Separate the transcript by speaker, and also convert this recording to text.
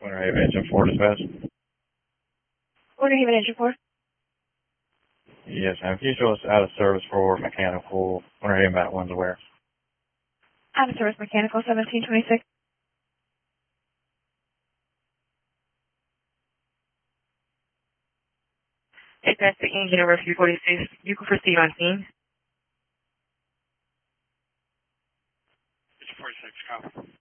Speaker 1: Winter Haven Engine 4 dispatch.
Speaker 2: Winter Haven Engine 4.
Speaker 1: Yes, ma'am. Can you show us out of service for mechanical Winter Haven Mount Windsor?
Speaker 2: Out of service mechanical 1726.
Speaker 3: If that's the engine over 346, you can proceed on scene.
Speaker 4: 46, copy.